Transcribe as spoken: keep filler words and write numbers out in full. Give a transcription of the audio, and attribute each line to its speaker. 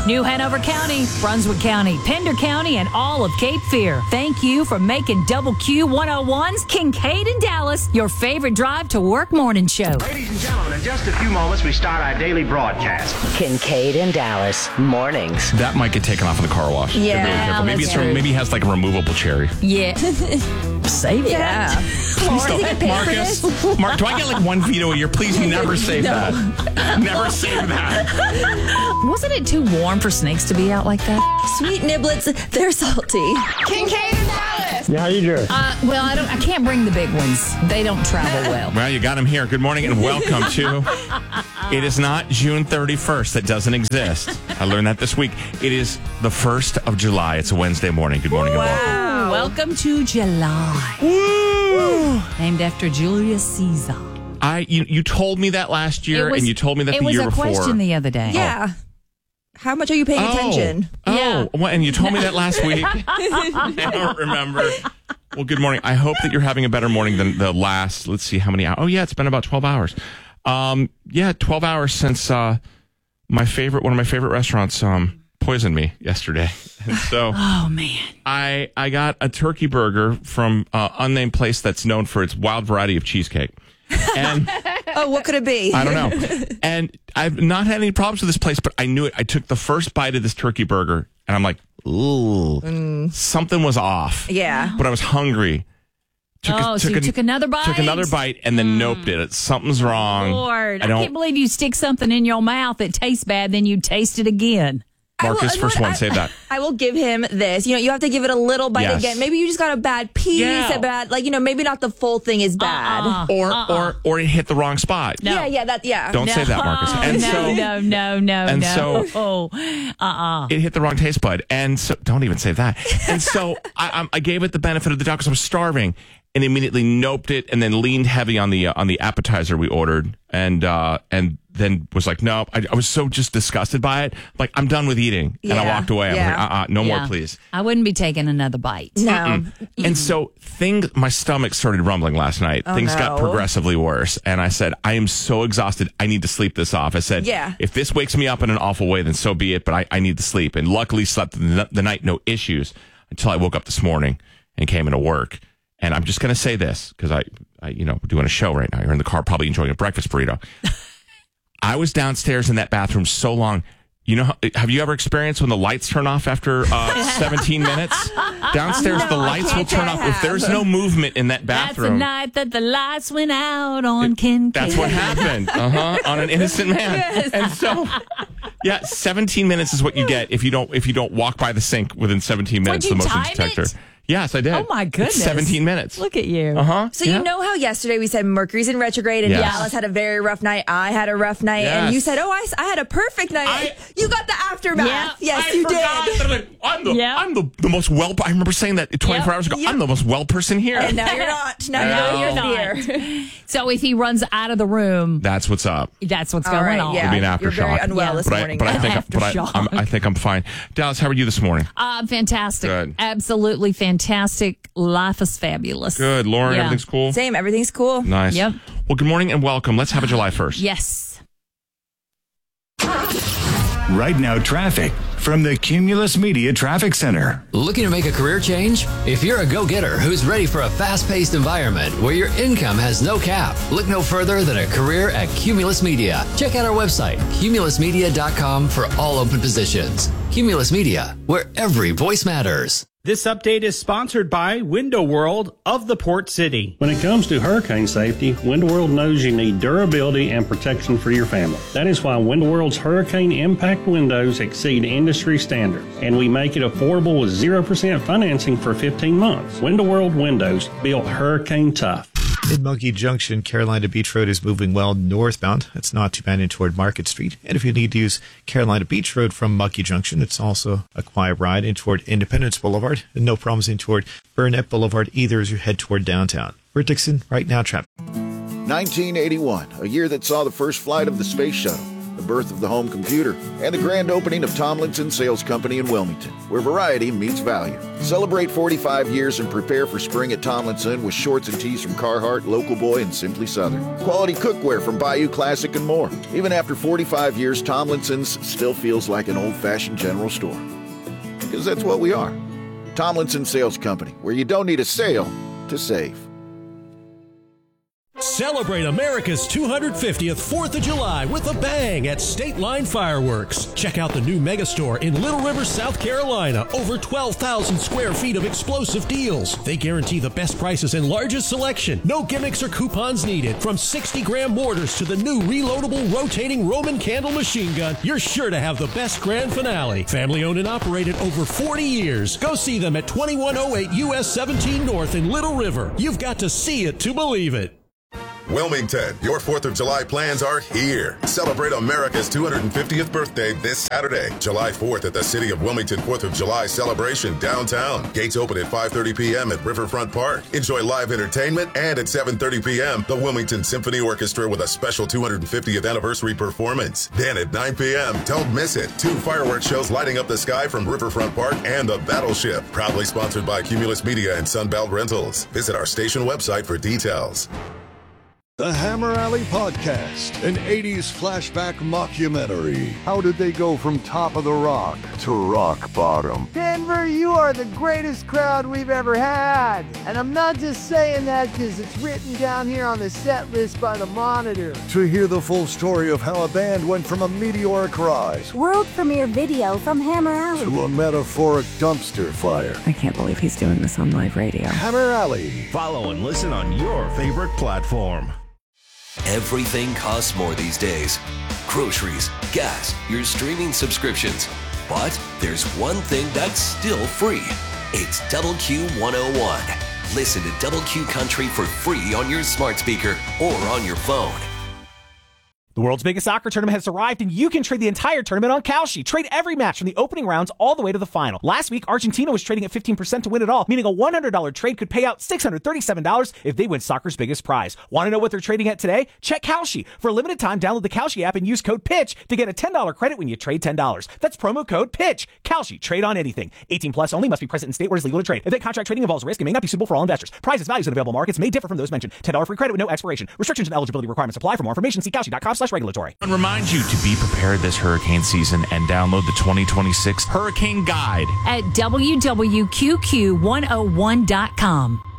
Speaker 1: New Hanover County, Brunswick County, Pender County, and all of Cape Fear. Thank you for making Double Q one oh one's Kincaid and Dallas your favorite drive to work morning show.
Speaker 2: Ladies and gentlemen, in just a few moments, we start our daily broadcast.
Speaker 3: Kincaid and Dallas, mornings.
Speaker 4: That might get taken off in the car wash.
Speaker 1: Yeah,
Speaker 4: Get really careful. Maybe
Speaker 1: that's
Speaker 4: it's
Speaker 1: true.
Speaker 4: maybe it has like a removable cherry.
Speaker 1: Yeah. Save
Speaker 5: Yeah.
Speaker 1: that.
Speaker 4: Marcus, Mark, do I get like one veto a year? Please never save that. Never save that.
Speaker 1: Wasn't it too warm for snakes to be out like that?
Speaker 5: Sweet niblets, they're salty.
Speaker 6: Kincaid and Dallas.
Speaker 7: Yeah, how you doing?
Speaker 1: Uh, well, I don't. I can't bring the big ones. They don't travel well.
Speaker 4: Well, you got him here. Good morning and welcome to. It is not June thirty-first. That doesn't exist. I learned that this week. It is the first of July. It's a Wednesday morning. Good morning and welcome.
Speaker 1: Wow. Welcome to July.
Speaker 4: Woo!
Speaker 1: Named after Julius Caesar.
Speaker 4: I you, you told me that last year,
Speaker 1: It was-
Speaker 4: and you told me that
Speaker 1: it
Speaker 4: the
Speaker 1: was
Speaker 4: year
Speaker 1: a
Speaker 4: before.
Speaker 1: question the other day.
Speaker 5: Yeah. How much are you paying
Speaker 4: Oh.
Speaker 5: attention?
Speaker 4: Oh,
Speaker 1: Yeah.
Speaker 4: well, and you told me that last week. I don't remember. Well, good morning. I hope that you're having a better morning than the last, let's see how many hours. Oh, yeah, it's been about twelve hours. Um, yeah, twelve hours since uh, my favorite, one of my favorite restaurants um, poisoned me yesterday. And so
Speaker 1: Oh man.
Speaker 4: I, I got a turkey burger from an unnamed place that's known for its wild variety of cheesecake. And
Speaker 5: Oh, what could it be?
Speaker 4: I don't know. And I've not had any problems with this place, but I knew it. I took the first bite of this turkey burger, and I'm like, ooh, something was off.
Speaker 5: Yeah.
Speaker 4: But I was hungry. Took
Speaker 1: Oh, so you took another bite?
Speaker 4: Took another bite, and then noped it. Something's wrong.
Speaker 1: Lord, I,
Speaker 4: I don't.
Speaker 1: can't believe you stick something in your mouth that tastes bad, then you taste it again.
Speaker 4: Marcus,
Speaker 5: I will-
Speaker 4: first
Speaker 5: no,
Speaker 4: one,
Speaker 5: I-
Speaker 4: save that.
Speaker 5: I will give him this. You know, you have to give it a little bite
Speaker 4: Yes.
Speaker 5: again. Maybe you just got a bad piece,
Speaker 4: Yeah.
Speaker 5: a bad, like, you know, maybe not the full thing is bad.
Speaker 1: Uh-uh.
Speaker 4: Or
Speaker 1: Uh-uh.
Speaker 4: or or it hit the wrong spot.
Speaker 1: No.
Speaker 5: Yeah, yeah, that, yeah.
Speaker 4: Don't say that, Marcus. And
Speaker 1: no,
Speaker 4: so
Speaker 1: no, no, no,
Speaker 4: and
Speaker 1: no.
Speaker 4: so-
Speaker 1: uh-uh.
Speaker 4: it hit the wrong taste bud, and so don't even say that. And so I, I, I gave it the benefit of the doubt because I was starving, and immediately noped it, and then leaned heavy on the uh, on the appetizer we ordered, and uh, and then was like, no, I, I was so just disgusted by it. Like, I'm done with eating, and I
Speaker 5: Yeah,
Speaker 4: walked away. I was
Speaker 5: yeah.
Speaker 4: like, uh, uh no
Speaker 1: Yeah.
Speaker 4: more, please.
Speaker 1: I wouldn't be taking another bite.
Speaker 5: No.
Speaker 4: And so things, my stomach started rumbling last night.
Speaker 5: Oh,
Speaker 4: things got
Speaker 5: no.
Speaker 4: progressively worse. And I said, I am so exhausted. I need to sleep this off. I said,
Speaker 5: Yeah.
Speaker 4: if this wakes me up in an awful way, then so be it. But I, I need to sleep. And luckily slept the, the night, no issues, until I woke up this morning and came into work. And I'm just going to say this because I, I, you know, we're doing a show right now. You're in the car probably enjoying a breakfast burrito. I was downstairs in that bathroom so long. You know, have you ever experienced when the lights turn off after uh, seventeen minutes? Downstairs,
Speaker 5: No,
Speaker 4: the
Speaker 5: I
Speaker 4: lights will
Speaker 5: can't
Speaker 4: turn
Speaker 5: say I
Speaker 4: off. If
Speaker 5: have.
Speaker 4: there's no movement in that
Speaker 1: That's the
Speaker 4: bathroom,
Speaker 1: night that the lights went out on Kincaid.
Speaker 4: that's what happened. Uh huh. On an innocent man.
Speaker 5: Yes.
Speaker 4: And so, yeah, seventeen minutes is what you get if you don't if you don't walk by the sink within seventeen minutes.
Speaker 1: you
Speaker 4: The motion
Speaker 1: time
Speaker 4: detector.
Speaker 1: it?
Speaker 4: Yes, I did.
Speaker 1: Oh, my
Speaker 4: It's
Speaker 1: goodness.
Speaker 4: seventeen minutes.
Speaker 1: Look at you.
Speaker 4: Uh huh.
Speaker 5: So you know how yesterday we said Mercury's in retrograde and
Speaker 4: Yes.
Speaker 5: Dallas had a very rough night. I had a rough night,
Speaker 4: Yes.
Speaker 5: and you said, "Oh, I, s- I had a perfect night."
Speaker 4: I-
Speaker 5: you got the aftermath.
Speaker 1: Yeah.
Speaker 5: Yes,
Speaker 4: I
Speaker 5: you
Speaker 4: forgot
Speaker 5: did.
Speaker 4: that I'm, like, I'm, the,
Speaker 1: Yeah.
Speaker 4: I'm the, the most well. I remember saying that twenty-four
Speaker 1: Yep.
Speaker 4: hours ago.
Speaker 5: Yep.
Speaker 4: I'm the most well person here.
Speaker 5: And now you're not. Now
Speaker 4: No.
Speaker 5: you're,
Speaker 1: You're
Speaker 5: here.
Speaker 1: not. So if he runs out of the room,
Speaker 4: That's what's up.
Speaker 1: that's what's
Speaker 5: All
Speaker 1: going
Speaker 5: right,
Speaker 1: on.
Speaker 5: yeah.
Speaker 4: It'll be an
Speaker 5: You're very
Speaker 4: aftershock.
Speaker 5: unwell
Speaker 1: Yeah.
Speaker 5: this
Speaker 4: But I,
Speaker 5: morning.
Speaker 4: but I think, but I,
Speaker 1: Aftershock.
Speaker 4: I'm, I think I'm fine. Dallas, how are you this morning?
Speaker 1: Uh, fantastic.
Speaker 4: Good.
Speaker 1: Absolutely fantastic. Life is fabulous.
Speaker 4: Good, Lauren.
Speaker 1: Yeah.
Speaker 4: Everything's cool.
Speaker 5: Same. Everything's cool.
Speaker 4: Nice.
Speaker 1: Yep.
Speaker 4: Well, good morning and welcome. Let's have a July first.
Speaker 1: Yes.
Speaker 8: Right now, traffic from the Cumulus Media Traffic Center.
Speaker 9: Looking to make a career change? If you're a go-getter who's ready for a fast-paced environment where your income has no cap, look no further than a career at Cumulus Media. Check out our website, cumulus media dot com, for all open positions. Cumulus Media, where every voice matters.
Speaker 10: This update is sponsored by Window World of the Port City.
Speaker 7: When it comes to hurricane safety, Window World knows you need durability and protection for your family. That is why Window World's Hurricane Impact windows exceed industry standards, and we make it affordable with zero percent financing for fifteen months. Window World windows, built hurricane tough.
Speaker 11: In Monkey Junction, Carolina Beach Road is moving well northbound. It's not too bad in toward Market Street. And if you need to use Carolina Beach Road from Monkey Junction, it's also a quiet ride in toward Independence Boulevard. And no problems in toward Burnett Boulevard either as you head toward downtown. We're Dixon, right now traffic.
Speaker 12: nineteen eighty-one, a year that saw the first flight of the space shuttle. the birth of the home computer, and the grand opening of Tomlinson Sales Company in Wilmington, where variety meets value. Celebrate forty-five years and prepare for spring at Tomlinson with shorts and tees from Carhartt, Local Boy, and Simply Southern. Quality cookware from Bayou Classic and more. Even after forty-five years, Tomlinson's still feels like an old-fashioned general store. Because that's what we are. Tomlinson Sales Company, where you don't need a sale to save.
Speaker 13: Celebrate America's two hundred fiftieth fourth of July with a bang at State Line Fireworks. Check out the new Megastore in Little River, South Carolina. Over twelve thousand square feet of explosive deals. They guarantee the best prices and largest selection. No gimmicks or coupons needed. From sixty gram mortars to the new reloadable rotating Roman candle machine gun, you're sure to have the best grand finale. Family owned and operated over forty years. Go see them at twenty-one oh eight U S seventeen North in Little River. You've got to see it to believe it.
Speaker 14: Wilmington, your fourth of July plans are here. Celebrate America's two hundred fiftieth birthday this Saturday, July fourth at the City of Wilmington fourth of July celebration downtown. Gates open at five thirty p.m. at Riverfront Park. Enjoy live entertainment, and at seven thirty p.m., the Wilmington Symphony Orchestra with a special two hundred fiftieth anniversary performance. Then at nine p.m., don't miss it. Two fireworks shows lighting up the sky from Riverfront Park and the Battleship. Proudly sponsored by Cumulus Media and Sunbelt Rentals. Visit our station website for details.
Speaker 15: The Hammer Alley Podcast, an eighties flashback mockumentary. How did they go from top of the rock to rock bottom?
Speaker 16: Denver, you are the greatest crowd we've ever had. And I'm not just saying that because it's written down here on the set list by the Monitor.
Speaker 15: To hear the full story of how a band went from a meteoric rise,
Speaker 17: world premiere video from Hammer Alley,
Speaker 15: to a metaphoric dumpster fire.
Speaker 18: I can't believe he's doing this on live radio.
Speaker 15: Hammer Alley.
Speaker 19: Follow and listen on your favorite platform.
Speaker 20: Everything costs more these days. Groceries, gas, your streaming subscriptions. But there's one thing that's still free. It's Double Q one oh one. Listen to Double Q Country for free on your smart speaker or on your phone.
Speaker 21: The world's biggest soccer tournament has arrived, and you can trade the entire tournament on Kalshi. Trade every match from the opening rounds all the way to the final. Last week, Argentina was trading at fifteen percent to win it all, meaning a one hundred dollars trade could pay out six hundred thirty-seven dollars if they win soccer's biggest prize. Want to know what they're trading at today? Check Kalshi. For a limited time, download the Kalshi app and use code PITCH to get a ten dollars credit when you trade ten dollars. That's promo code PITCH. Kalshi. Trade on anything. eighteen plus only. Must be present in state where it's legal to trade. If that contract trading involves risk, it may not be suitable for all investors. Prices, values, and available markets may differ from those mentioned. ten dollars free credit with no expiration. Restrictions and eligibility requirements apply. For more information, see kalshi dot com slash regulatory.
Speaker 4: Remind you to be prepared this hurricane season and download the twenty twenty-six Hurricane Guide
Speaker 1: at W W Q Q one oh one dot com.